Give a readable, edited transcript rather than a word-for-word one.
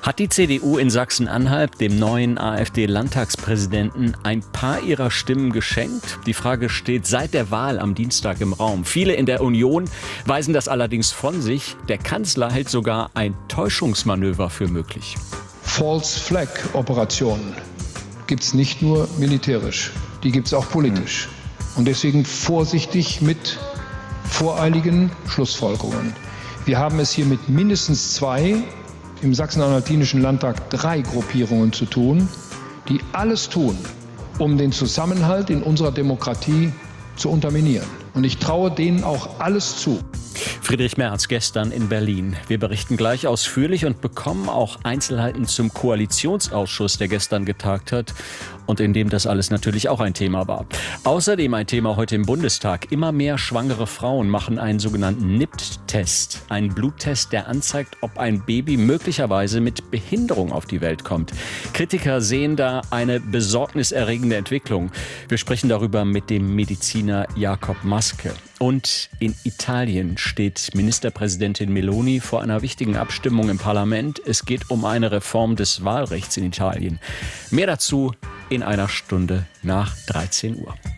Hat die CDU in Sachsen-Anhalt dem neuen AfD-Landtagspräsidenten ein paar ihrer Stimmen geschenkt? Die Frage steht seit der Wahl am Dienstag im Raum. Viele in der Union weisen das allerdings von sich. Der Kanzler hält sogar ein Täuschungsmanöver für möglich. False Flag Operationen gibt es nicht nur militärisch, die gibt es auch politisch. Und deswegen vorsichtig mit voreiligen Schlussfolgerungen. Wir haben es hier mit mindestens 2, im Sachsen-Anhaltinischen Landtag 3 Gruppierungen zu tun, die alles tun, um den Zusammenhalt in unserer Demokratie zu unterminieren. Und ich traue denen auch alles zu. Friedrich Merz gestern in Berlin. Wir berichten gleich ausführlich und bekommen auch Einzelheiten zum Koalitionsausschuss, der gestern getagt hat und in dem das alles natürlich auch ein Thema war. Außerdem ein Thema heute im Bundestag. Immer mehr schwangere Frauen machen einen sogenannten NIPT-Test. Einen Bluttest, der anzeigt, ob ein Baby möglicherweise mit Behinderung auf die Welt kommt. Kritiker sehen da eine besorgniserregende Entwicklung. Wir sprechen darüber mit dem Mediziner Jakob Maske. Und in Italien steht Ministerpräsidentin Meloni vor einer wichtigen Abstimmung im Parlament. Es geht um eine Reform des Wahlrechts in Italien. Mehr dazu in einer Stunde nach 13 Uhr.